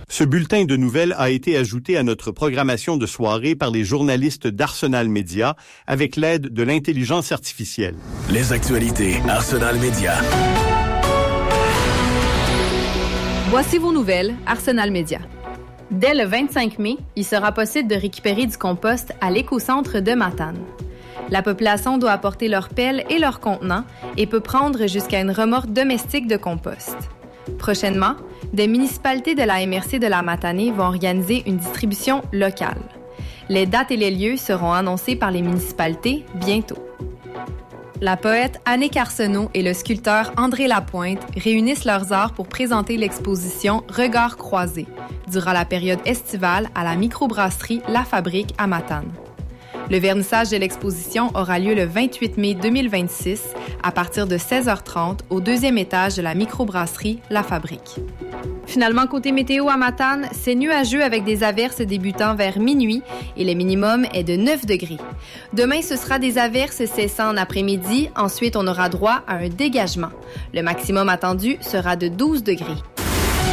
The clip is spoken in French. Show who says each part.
Speaker 1: Ce bulletin de nouvelles a été ajouté à notre programmation de soirée par les journalistes d'Arsenal Média avec l'aide de l'intelligence artificielle.
Speaker 2: Les actualités Arsenal Média.
Speaker 3: Voici vos nouvelles Arsenal Média. Dès le 25 mai, il sera possible de récupérer du compost à l'écocentre de Matane. La population doit apporter leurs pelles et leurs contenants et peut prendre jusqu'à une remorque domestique de compost. Prochainement, des municipalités de la MRC de la Matanée vont organiser une distribution locale. Les dates et les lieux seront annoncés par les municipalités bientôt. La poète Annick Arsenault et le sculpteur André Lapointe réunissent leurs arts pour présenter l'exposition Regards croisés durant la période estivale à la microbrasserie La Fabrique à Matane. Le vernissage de l'exposition aura lieu le 28 mai 2026 à partir de 16h30 au deuxième étage de la microbrasserie La Fabrique. Finalement, côté météo à Matane, c'est nuageux avec des averses débutant vers minuit et le minimum est de 9 degrés. Demain, ce sera des averses cessant en après-midi. Ensuite, on aura droit à un dégagement. Le maximum attendu sera de 12 degrés.